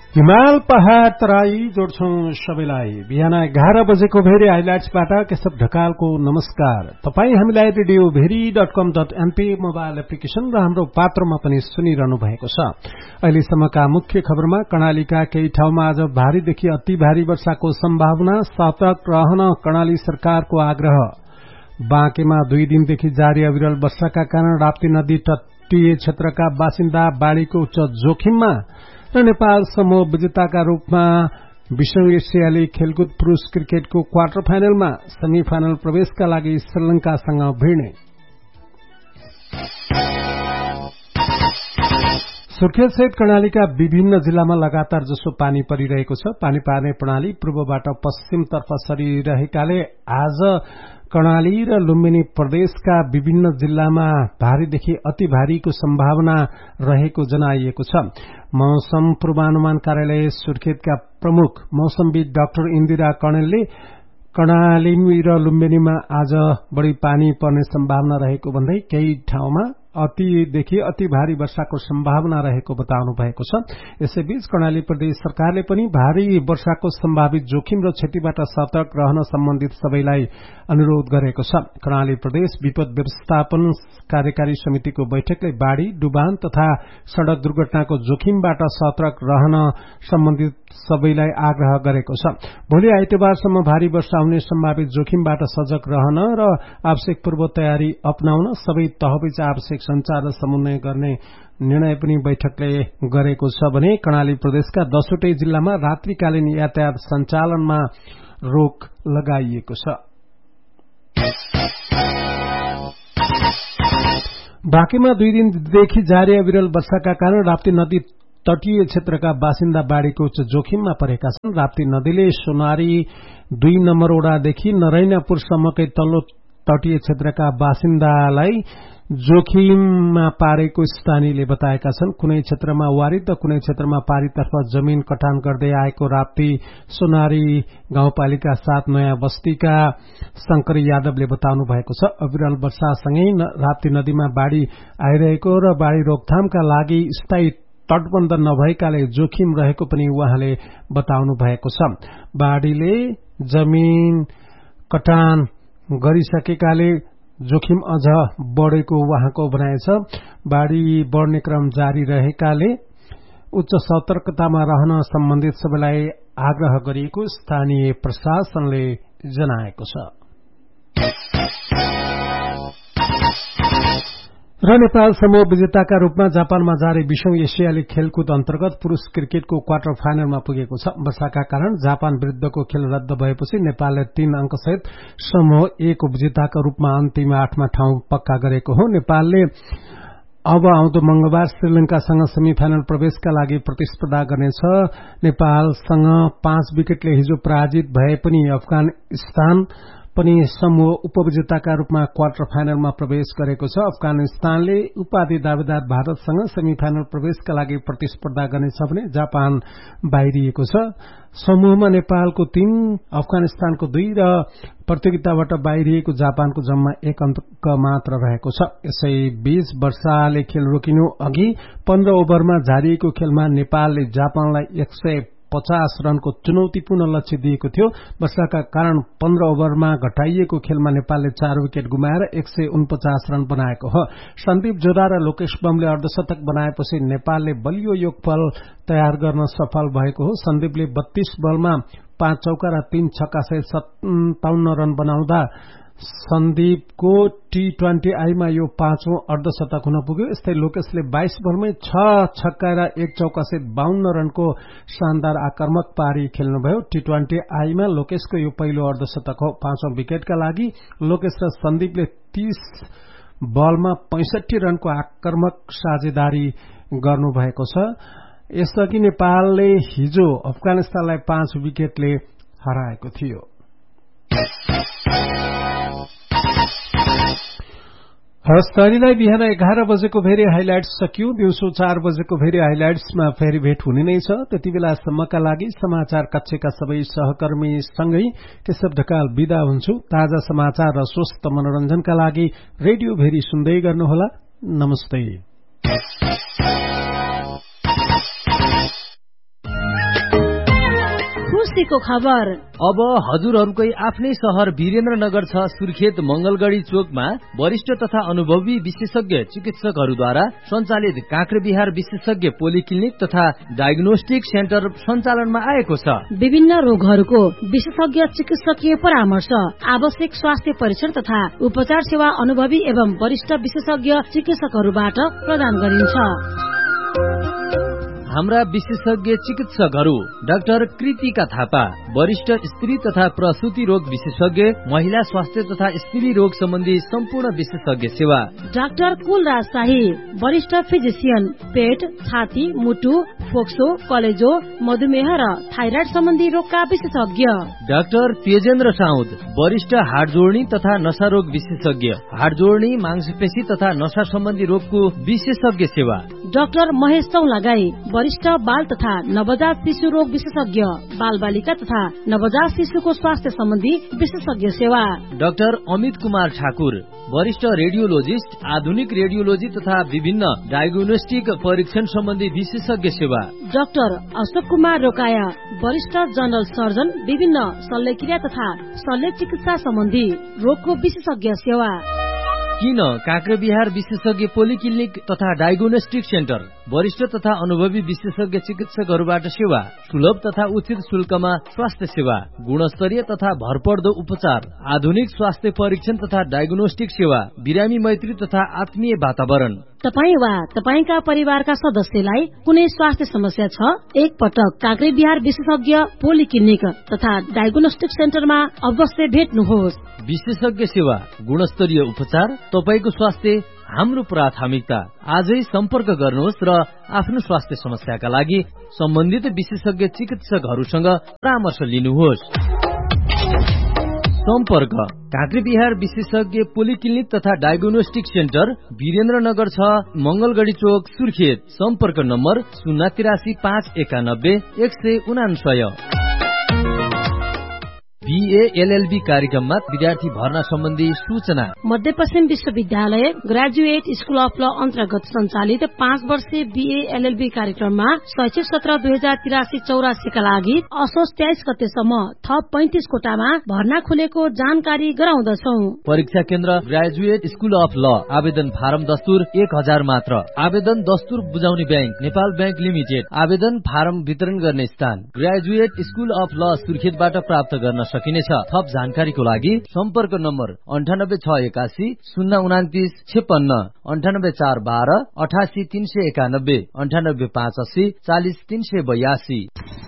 हिमाल पहाड़ तराई जोड्छौं सबैलाई। बिहान 11 बजेको भेरी हाइलाइट्सबाट केशव ढकालको नमस्कार। तपाई हामीलाई रेडियो भेरी.com.np मोबाइल एप्लिकेशन र हाम्रो पात्रमा पनि सुनिरहनु भएको छ। अहिलेसम्मका मुख्य खबरमा कर्णालीका केही ठाउँमा आज भारीदेखि अति भारी वर्षाको सम्भावना, सतर्क रहन कर्णाली सरकारको आग्रह। बाँकेमा 2 दिनदेखि जारी अविरल वर्षाका कारण राप्ती नदी तटीय क्षेत्रका बासिन्दा बाढ़ीको उच्च जोखिममा र नेपाल समूह विजेताका रूपमा विश्व एसियाली खेलकुद पुरूष क्रिकेटको क्वार्टर फाइनलमा सेमी फाइनल प्रवेशका लागि श्रीलंकासँग भिड्ने। सुर्खेत सहित कर्णालीका विभिन्न जिल्लामा लगातार जसो पानी परिरहेको छ। पानी पार्ने प्रणाली पूर्वबाट पश्चिमतर्फ सरिरहेकाले आज कर्णाली र लुम्बिनी प्रदेशका विभिन्न जिल्लामा भारीदेखि अति भारीको सम्भावना रहेको जनाइएको छ। मौसम पूर्वानुमान कार्यालय सुर्खेतका प्रमुख मौसमविद डाक्टर इन्दिरा कणेलले कर्णाली र लुम्बिनीमा आज बढ़ी पानी पर्ने सम्भावना रहेको भन्दै केही ठाउँमा अतिदेखि अति भारी वर्षाको सम्भावना रहेको बताउनु भएको छ। यसैबीच कर्णाली प्रदेश सरकारले पनि भारी वर्षाको सम्भावित जोखिम र क्षतिबाट सतर्क रहन सम्बन्धित सबैलाई अनुरोध गरेको छ। कर्णाली प्रदेश विपद व्यवस्थापन कार्यकारी समितिको बैठकले बाढ़ी, डुबान तथा सड़क दुर्घटनाको जोखिमबाट सतर्क रहन सम्बन्धित सबैलाई आग्रह गरेको छ। भोलि आइतबारसम्म भारी वर्षा हुने सम्भावित जोखिमबाट सजग रहन र आवश्यक पूर्व तयारी अपनाउन सबै तहबीच आवश्यक संचार र समन्वय गर्ने निर्णय पनि बैठकले गरेको छ भने कर्णाली प्रदेशका 10 वटै जिल्लामा रात्रिकालीन यातायात सञ्चालनमा रोक लगाइएको छ। बाँकेमा 2 दिनदेखि जारी अविरल वर्षाका कारण राप्ती नदी तटीय क्षेत्रका बासिन्दा बाढ़ीको उच्च जोखिममा परेका छन्। राप्ती नदीले सोनारी 2 नम्बर ओडादेखि नरैनापुरसम्मकै तल्लो तटीय क्षेत्रका बासिन्दालाई जोखिममा पारेको स्थानीयले बताएका छन्। कुनै क्षेत्रमा वारी त कुनै क्षेत्रमा पारीतर्फ जमीन कटान गर्दै आएको राप्ती सोनारी गाउँपालिका 7 नयाँ बस्तीका शंकर यादवले बताउनु भएको छ। अविरल वर्षासँगै राप्ती नदीमा बाढ़ी आइरहेको र बाढ़ी रोकथामका लागि स्थायी तटबन्ध नभएकाले जोखिम रहेको पनि उहाँले बताउनु भएको छ। बाढ़ीले जमीन कटान गरिसकेकाले जोखिम अझ बढ़ेको उहाँको भनाइ छ। बाढ़ी बढ़ने क्रम जारी रहेकाले उच्च सतर्कतामा रहन सम्बन्धित सबैलाई आग्रह गरिएको स्थानीय प्रशासनले जनाएको छ। र नेपाल समूह विजेताका रूपमा जापानमा जारी विश्व एसियाली खेलकुद अन्तर्गत पुरूष क्रिकेटको क्वार्टर फाइनलमा पुगेको छ। वर्षाका कारण जापान विरूद्धको खेल रद्द भएपछि नेपालले 3 अंकसहित समूह A को विजेताका रूपमा अन्तिम 8मा ठाउँ पक्का गरेको हो। नेपालले अब आउँदो मंगलबार श्रीलंकासँग सेमी फाइनल प्रवेशका लागि प्रतिस्पर्धा गर्नेछ। नेपालसँग 5 विकेटले हिजो पराजित भए पनि अफगानिस्तान पनि समूह उपविजेताका रूपमा क्वार्टर फाइनलमा प्रवेश गरेको छ। अफगानिस्तानले उपाधि दावेदार भारतसँग सेमी फाइनल प्रवेशका लागि प्रतिस्पर्धा गर्नेछ भने जापान बाहिरिएको छ। समूहमा नेपालको 3, अफगानिस्तानको 2 र प्रतियोगिताबाट बाहिरिएको जापानको जम्मा 1 अंक मात्र रहेको छ। यसै बीच वर्षाले खेल रोकिनु अघि 15 ओभरमा झारिएको खेलमा नेपालले जापानलाई 150 रनको चुनौतीपूर्ण लक्ष्य दिएको थियो। वर्षाका कारण 15 ओभरमा घटाइएको खेलमा नेपालले 4 विकेट गुमाएर 149 रन बनाएको हो। सन्दीप जोधा र लोकेश बमले अर्धशतक बनाएपछि नेपालले बलियो योगफल तयार गर्न सफल भएको हो। सन्दीपले 32 बलमा 5 चौका र 3 छक्का सहित 57 रन बनाउँदा सन्दीपको T20I मा यो 5औं अर्धशतक हुन पुग्यो। यस्तै लोकेशले 22 बलमै 6 छक्का र 1 चौका सहित 52 रनको शानदार आक्रमक पारी खेल्नुभयो। T20I मा लोकेशको यो पहिलो अर्धशतक हो। 5औं विकेटका लागि लोकेश र सन्दीपले 30 बलमा 65 रनको आक्रमक साझेदारी गर्नुभएको छ। यसअघि नेपालले हिजो अफगानिस्तानलाई 5 विकेटले हराएको थियो। हवस् त अहिलेलाई बिहान 11 बजेको भेरी हाइलाइट्स सकियो। दिउँसो 4 बजेको भेरी हाइलाइट्समा फेरि भेट हुने नै छ। त्यति बेलासम्मका लागि समाचार कक्षका सबै सहकर्मी सँगै केशव ढकाल बिदा हुन्छु। ताजा समाचार र स्वस्थ मनोरञ्जनका लागि रेडियो भेरी सुन्दै गर्नुहोला। नमस्ते। खुसीको खबर। अब हजुरहरूकै आफ्नै शहर वीरेन्द्रनगर छ सुर्खेत मंगलगढी चोकमा वरिष्ठ तथा अनुभवी विशेषज्ञ चिकित्सकहरूद्वारा सञ्चालित काँक्रेबिहार विशेषज्ञ पोलिक्लिनिक तथा डायग्नोस्टिक सेन्टर सञ्चालनमा आएको छ। विभिन्न रोगहरूको विशेषज्ञ चिकित्सकीय परामर्श, आवश्यक स्वास्थ्य परीक्षण तथा उपचार सेवा अनुभवी एवं वरिष्ठ विशेषज्ञ चिकित्सकहरूबाट प्रदान गरिन्छ। हाम्रा विशेषज्ञ चिकित्सकहरू डाक्टर कृतिका थापा, वरिष्ठ स्त्री तथा प्रसूति रोग विशेषज्ञ, महिला स्वास्थ्य तथा स्त्री रोग सम्बन्धी सम्पूर्ण विशेषज्ञ सेवा। डाक्टर कुलराज शाही, वरिष्ठ फिजिसियन, पेट, छाती, मुटु, फोक्सो, कलेजो, मधुमेह र थाइराइड सम्बन्धी रोगका विशेषज्ञ। डाक्टर तेजेन्द्र साउद, वरिष्ठ हाड जोड्नी तथा नशा रोग विशेषज्ञ, हाड जोड्नी, मांसपेशी तथा नशा सम्बन्धी रोगको विशेषज्ञ सेवा। डाक्टर महेश चौलागाई, वरिष्ठ बाल तथा नवजात शिशु रोग विशेषज्ञ, बाल बालिका तथा नवजात शिशुको स्वास्थ्य सम्बन्धी विशेषज्ञ सेवा। डाक्टर अमित कुमार ठाकुर, वरिष्ठ रेडियोलोजिस्ट, आधुनिक रेडियोलोजी तथा विभिन्न डायग्नोस्टिक परीक्षण सम्बन्धी विशेषज्ञ सेवा। डाक्टर अशोक कुमार रोकाया, वरिष्ठ जनरल सर्जन, विभिन्न शल्यक्रिया तथा शल्य चिकित्सा सम्बन्धी रोगको विशेषज्ञ सेवा। किन काँक्रेबिहार विशेषज्ञ पोलिक्लिनिक तथा डायग्नोस्टिक सेन्टर वरिष्ठ तथा अनुभवी विशेषज्ञ चिकित्सकहरूबाट सेवा, सुलभ तथा उचित शुल्कमा स्वास्थ्य सेवा, गुणस्तरीय तथा भरपर्दो उपचार, आधुनिक स्वास्थ्य परीक्षण तथा डायग्नोस्टिक सेवा, बिरामी मैत्री तथा आत्मीय वातावरण। तपाई वा तपाईका परिवारका सदस्यलाई कुनै स्वास्थ्य समस्या छ, एक पटक काँक्रेबिहार विशेषज्ञ पोलिक्लिनिक तथा डायग्नोस्टिक सेन्टरमा अवश्य भेट्नुहोस्। विशेषज्ञ सेवा, गुणस्तरीय उपचार, तपाईको स्वास्थ्य हाम्रो प्राथमिकता। आजै सम्पर्क गर्नुहोस् र आफ्नो स्वास्थ्य समस्याका लागि सम्बन्धित विशेषज्ञ चिकित्सकहरूसँग परामर्श लिनुहोस्। सम्पर्क काँक्रेबिहार विशेषज्ञ पोलिक्लिनिक तथा डायग्नोस्टिक सेन्टर वीरेन्द्रनगर 6 मंगलगढी चोक सुर्खेत। सम्पर्क नम्बर 083 591 199। BA LLB कार्यक्रममा विद्यार्थी भर्ना सम्बन्धी सूचना। मध्यपश्चिम विश्वविद्यालय ग्रेजुएट स्कुल अफ ल अन्तर्गत सञ्चालित 5 वर्षीय BA LLB कार्यक्रममा शैक्षिक सत्र 2083-84 का लागि असोज 23 गतेसम्म थप 35 कोटामा भर्ना खुलेको जानकारी गराउँदछौं। परीक्षा केन्द्र ग्रेजुएट स्कुल अफ ल। आवेदन फारम दस्तुर 1000 मात्र। आवेदन दस्तुर बुझाउने ब्याङ्क नेपाल ब्याङ्क लिमिटेड। आवेदन फारम वितरण गर्ने स्थान ग्रेजुएट स्कुल अफ ल सुर्खेतबाट प्राप्त गर्न सकिनेछ। थप जानकारीको लागि सम्पर्क नम्बर 9861 029 56, 98412 88 391, 9885 40 382।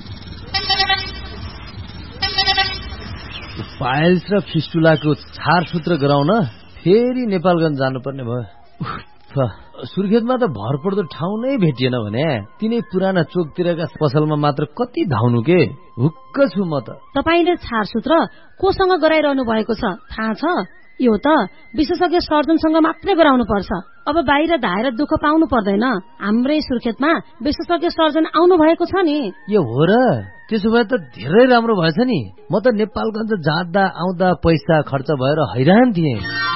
पाइल्स र फिस्टुलाको छारसूत्र गराउन फेरि नेपालगञ्ज जानुपर्ने भयो। सुर्खेतमा त भरपर्दो ठाउँ नै भेटिएन भने तिनै पुराना चोकतिरका पसलमा मात्र कति धाउनु के। हुक्क छु म त। तपाईले छारसूत्र कोसँग गराइरहनु भएको छ थाहा छ? यो त विशेषज्ञ सर्जनसँग मात्रै गराउनु पर्छ। अब बाहिर धाएर दुःख पाउनु पर्दैन। हाम्रै सुर्खेतमा विशेषज्ञ सर्जन आउनु भएको छ नि। यो हो र? त्यसो भए त धेरै राम्रो भएछ नि। म त नेपालगञ्ज जाँदा आउँदा पैसा खर्च भएर हैरान थिएँ।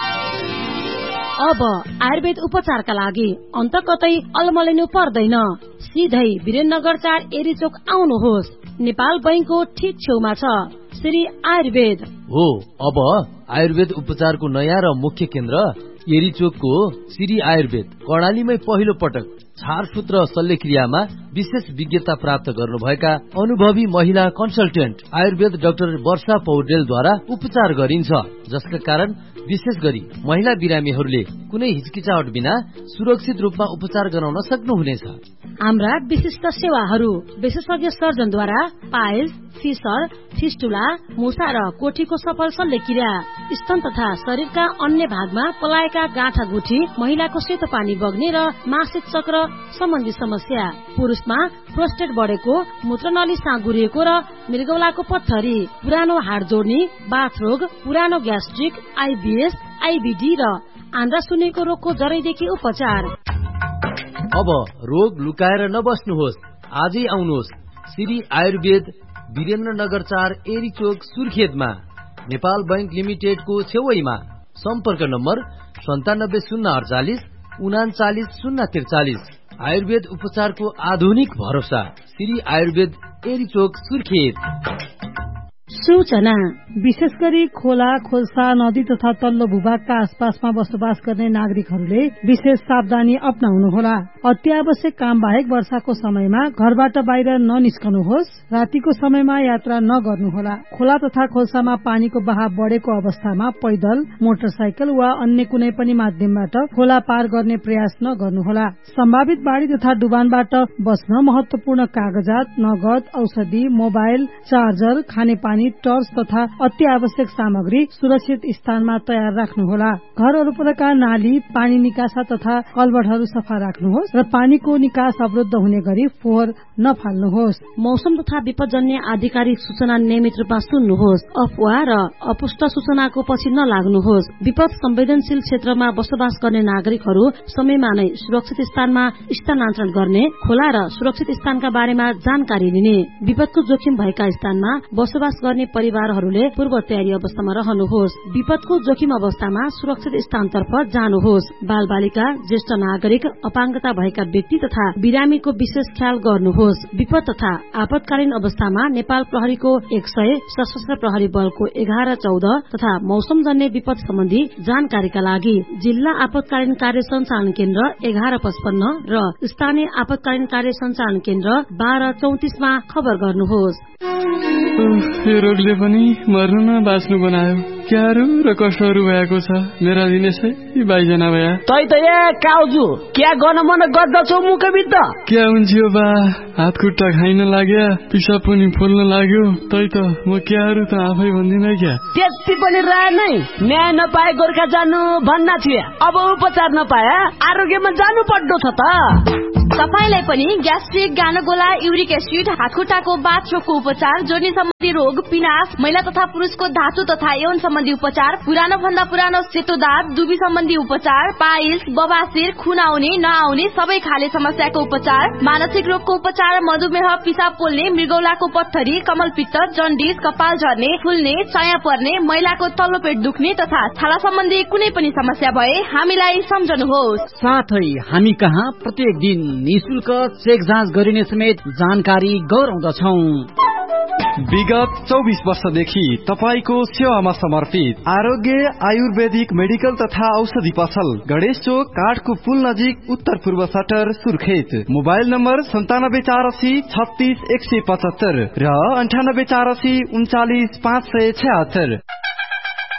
अब आयुर्वेद उपचारका लागि अन्त कतै अलमलिनु पर्दैन। सिधै वीरेन्द्रनगर 4 एरीचोक आउनुहोस्। नेपाल बैंकको ठीक छेउमा छ श्री आयुर्वेद हो। अब आयुर्वेद उपचारको नयाँ र मुख्य केन्द्र एरीचोकको श्री आयुर्वेद कर्णालीमै पहिलो पटक छारसूत्र शल्यक्रियामा विशेष विज्ञता प्राप्त गर्नुभएका अनुभवी महिला कन्सल्टेन्ट आयुर्वेद डाक्टर वर्षा पौडेलद्वारा उपचार गरिन्छ, जसका कारण विशेष गरी महिला बिरामीहरूले कुनै हिचकिचाहट बिना सुरक्षित रूपमा उपचार गराउन सक्नुहुनेछ। हाम्रा विशिष्ट सेवाहरू विशेषज्ञ सर्जनद्वारा पाइल्स, फिसर, फिस्टुला, मुसा र कोठीको सफल शल्यक्रिया, स्तन तथा शरीरका अन्य भागमा पलाएका गाँठा गुठी, महिलाको सेतो पानी बग्ने र मासिक चक्र सम्बन्धी समस्या, पुरुषमा प्रोस्टेट बढेको, मूत्रनली साँगुरिएको र मृगौलाको पत्थरी, पुरानो हाड जोड्नी, बाथरोग, पुरानो ग्यास्ट्रिक, IBS, IBD र आन्द्रा सुन्नेको रोगको जरैदेखि उपचार। अब रोग लुकाएर नबस्नुहोस्, आजै आउनुहोस् श्री आयुर्वेद वीरेन्द्रनगर 4 एरीचोक सुर्खेतमा नेपाल बैंक लिमिटेडको छेउमा। सम्पर्क नम्बर 97 048 39 043। आयुर्वेद उपचारको आधुनिक भरोसा श्री आयुर्वेद एरीचोक सुर्खेत। सूचना विशेष गरी खोला खोल्सा नदी तथा तल्लो भूभागका आसपासमा बसोबास गर्ने नागरिकहरूले विशेष सावधानी अपनाउनुहोला। अत्यावश्यक काम बाहेक वर्षाको समयमा घरबाट बाहिर ननिस्कनुहोस्। रातिको समयमा यात्रा नगर्नुहोला। खोला तथा खोल्सामा पानीको बहाव बढेको अवस्थामा पैदल, मोटरसाइकल वा अन्य कुनै पनि माध्यमबाट खोला पार गर्ने प्रयास नगर्नुहोला। सम्भावित बाढ़ी तथा डुबानबाट बच्न महत्वपूर्ण कागजात, नगद, औषधि, मोबाइल, चार्जर, खानेपानी, टर्च तथा अति आवश्यक सामग्री सुरक्षित स्थानमा तयार राख्नुहोला। घर वरपरका नाली, पानी निकासा तथा कलबटहरू सफा राख्नुहोस् र पानीको निकास अवरुद्ध हुने गरी फोहोर नफाल्नुहोस्। मौसम तथा विपदजन्य आधिकारिक सूचना नियमित रूपमा सुन्नुहोस्। अफवाह र अपुष्ट सूचनाको पछि नलाग्नुहोस्। विपद संवेदनशील क्षेत्रमा बसोबास गर्ने नागरिकहरू समयमा नै सुरक्षित स्थानमा स्थानान्तरण गर्ने, खोला र सुरक्षित स्थानका बारेमा जानकारी लिने, विपदको जोखिम भएका स्थानमा बसोबास गर्ने परिवारहरूले पूर्व तयारी अवस्थामा रहनुहोस्। विपदको जोखिम अवस्थामा सुरक्षित स्थानतर्फ जानुहोस्। बाल बालिका, ज्येष्ठ नागरिक, अपाङ्गता भएका व्यक्ति तथा बिरामीको विशेष ख्याल गर्नुहोस्। विपद तथा आपतकालीन अवस्थामा नेपाल प्रहरीको 100, सशस्त्र प्रहरी बलको 11-14 तथा मौसमजन्य विपद सम्बन्धी जानकारीका लागि जिल्ला आपतकालीन कार्य सञ्चालन केन्द्र 1155 र स्थानीय आपतकालीन कार्य सञ्चालन केन्द्र 1234 मा खबर गर्नुहोस्। यो रोगले पनि मर्नु न बाँच्नु बनायो। क्यारो र कष्टहरू भएको छ मेरा दिनेशै बाइजना भया। तै त काउजु क्या गर्न मन गर्दछौ मुखबिद्ध? क्या हुन्छ बा, हात खुट्टा खाइन लाग्यो, पिसाब पनि फुल्न लाग्यो। तै त म क्याहरू त आफै भन्दिन क्या। त्यति पनि रह नै न्याय नपाए गोर्खा जानु भन्ना थिए। अब उपचार नपाए आरोग्यमा जानु पर्दो छ त। तपाईलाई पनि ग्यास्ट्रिक, गानगोला, युरिक एसिड, हातखुट्टाको बाथरोगको उपचार, जोर्नी सम्बन्धी रोग, पिनास, महिला तथा पुरुषको धातु तथा यौन सम्बन्धी उपचार, पुरानो भन्दा पुरानो सेतो दाँत, दुबी सम्बन्धी उपचार, पाइल्स, बबासिर, खुन आउने नआउने सबै खाले समस्याको उपचार, मानसिक रोगको उपचार, मधुमेह, पिसाब पोल्ने, मृगौलाको पत्थरी, कमलपित्त, जन्डिस, कपाल झर्ने, फुल्ने, चाया पर्ने, महिलाको तल्लो पेट दुख्ने तथा छाला सम्बन्धी कुनै पनि समस्या भए हामीलाई सम्झनुहोस्। साथै हामी कहाँ प्रत्येक दिन निशुल्क चेक जाँच गरिने समेत जानकारी गराउँदछौं। विगत 24 वर्षदेखि तपाईको सेवामा समर्पित आरोग्य आयुर्वेदिक मेडिकल तथा औषधि पसल, गणेश चोक, काठको पुल नजिक, उत्तर पूर्व सटर, सुर्खेत। मोबाइल नम्बर 9784 36 175 र 9884 39 576।